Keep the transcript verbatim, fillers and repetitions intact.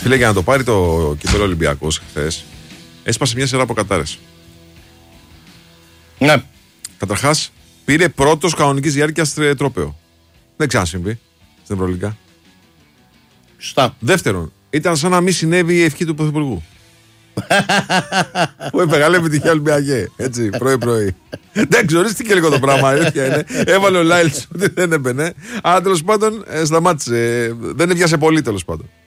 Φίλε, για να το πάρει το κυπέλλο Ολυμπιακός χθες, έσπασε μια σειρά από κατάρες. Ναι. Καταρχάς, πήρε πρώτος κανονικής διάρκειας τρόπαιο. Δεν ξανασυμβεί στην Ευρωλίγκα. Σωστά. Δεύτερον, ήταν σαν να μην συνέβη η ευχή του Πρωθυπουργού. Που είπε μεγάλη επιτυχία Ολυμπιακέ. Έτσι, πρωί-πρωί. Δεν ξορίστηκε λίγο το πράγμα. Έβαλε ο Λάιλς ότι δεν έμπαινε. Αλλά τέλος πάντων σταμάτησε. Δεν έβιασε πολύ τέλος πάντων.